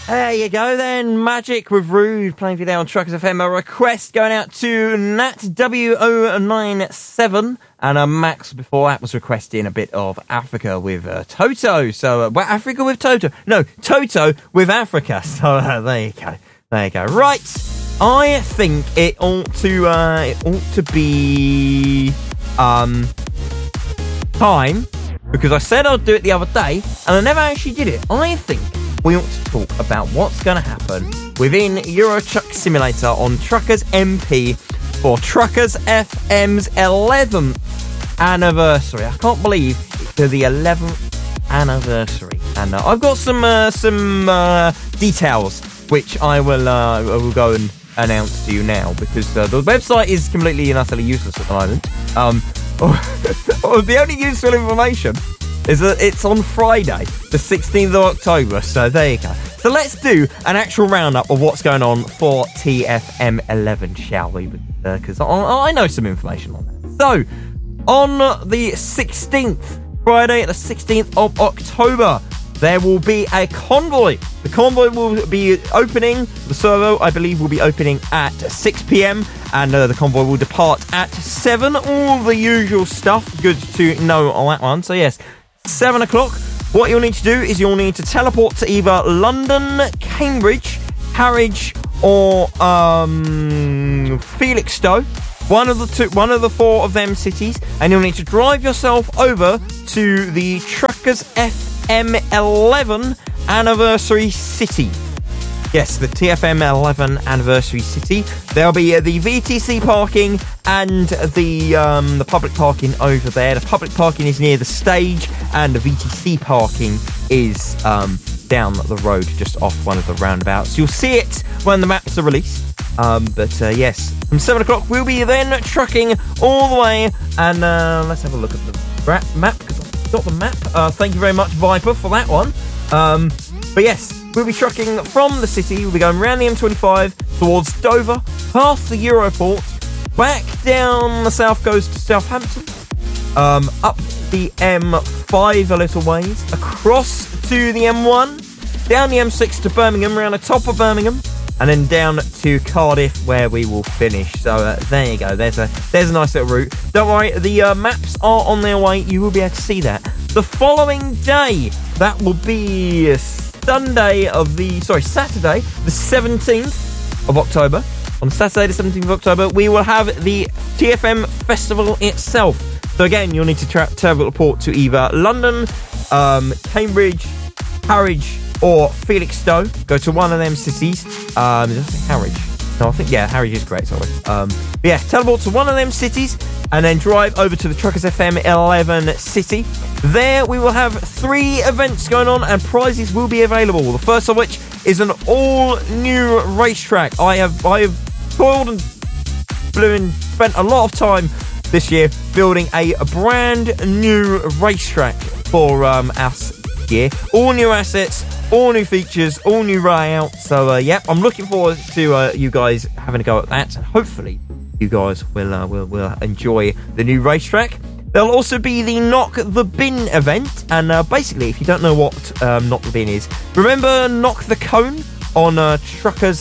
There you go then, Magic with Rude playing for you there on Truckers FM. A request going out to NatW097 and Max before that was requesting a bit of Africa with Toto. So, Africa with Toto? No, Toto with Africa. So there you go. There you go. Right, I think it ought to be time, because I said I'd do it the other day and I never actually did it. I think we ought to talk about what's going to happen within Euro Truck Simulator on Truckers MP for Truckers FM's 11th anniversary. I can't believe it's the 11th anniversary, and I've got some details which I will go and announce to you now, because the website is completely and utterly useless at the moment. The only useful information is that it's on Friday, the 16th of October, so there you go. So let's do an actual roundup of what's going on for TFM 11, shall we? Because I know some information on that. So, on the 16th, Friday the 16th of October, there will be a convoy. The convoy will be opening, the servo, I believe, will be opening at 6 p.m, and the convoy will depart at 7. All the usual stuff, good to know on that one. So yes, 7 o'clock. What you'll need to do is you'll need to teleport to either London, Cambridge, Harwich, or Felixstowe. One of the 4 of them cities, and you'll need to drive yourself over to the Truckers FM 11 anniversary city. Yes, the TFM 11 anniversary city. There'll be the VTC parking and the public parking over there. The public parking is near the stage, and the VTC parking is down the road, just off one of the roundabouts. You'll see it when the maps are released. Yes, from 7 o'clock we'll be then trucking all the way, and let's have a look at the map, because I've got the map. Thank you very much, Viper, for that one. But yes, we'll be trucking from the city. We'll be going around the M25 towards Dover, past the Europort, back down the south coast to Southampton, up the M5 a little ways, across to the M1, down the M6 to Birmingham, around the top of Birmingham, and then down to Cardiff, where we will finish. So there you go. There's a nice little route. Don't worry, the maps are on their way. You will be able to see that. The following day, that will be Saturday, the 17th of October. On Saturday, the 17th of October, we will have the TFM Festival itself. So again, you'll need to teleport to either London, Cambridge, Harwich, or Felixstowe. Go to one of them cities. Did I say Harwich? No, I think, Harwich is great, sorry. Teleport to one of them cities, and then drive over to the Truckers FM 11 city. There we will have 3 events going on, and prizes will be available. The first of which is an all-new racetrack. I have toiled and spent a lot of time this year building a brand new racetrack for us here. All new assets, all new features, all new layout. So I'm looking forward to you guys having a go at that. Hopefully you guys will enjoy the new racetrack. There'll also be the Knock the Bin event, and basically, if you don't know what Knock the Bin is, remember Knock the Cone on Truckers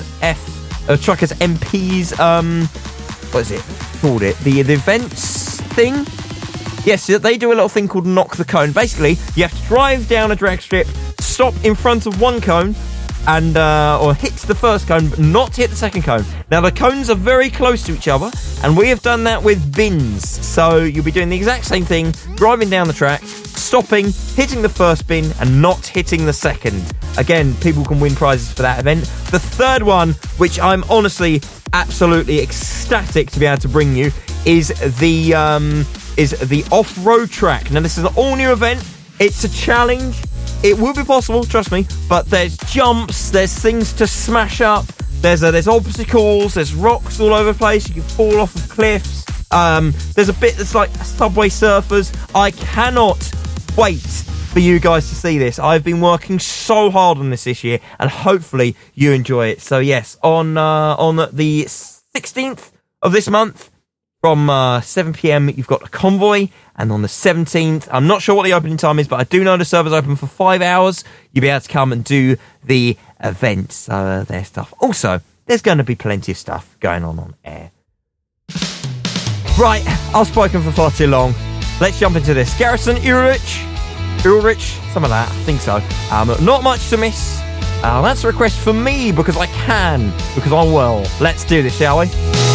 MP's what is it called? The events thing. Yes, they do a little thing called Knock the Cone. Basically, you have to drive down a drag strip, stop in front of one cone, and or hit the first cone, but not hit the second cone. Now, the cones are very close to each other, and we have done that with bins. So you'll be doing the exact same thing, driving down the track, stopping, hitting the first bin, and not hitting the second. Again, people can win prizes for that event. The third one, which I'm honestly absolutely ecstatic to be able to bring you, is the off-road track. Now, this is an all-new event. It's a challenge. It will be possible, trust me, but there's jumps, there's things to smash up, there's obstacles, there's rocks all over the place, you can fall off of cliffs, there's a bit that's like Subway Surfers. I cannot wait for you guys to see this. I've been working so hard on this year, and hopefully you enjoy it. So yes, on the 16th of this month, From 7 p.m, you've got a convoy, and on the 17th, I'm not sure what the opening time is, but I do know the server's open for 5 hours. You'll be able to come and do the events, their stuff. Also, there's going to be plenty of stuff going on air. Right, I've spoken for far too long. Let's jump into this. Garrison Ulrich, some of that, I think so. Not much to miss. That's a request for me because I can, because I will. Let's do this, shall we?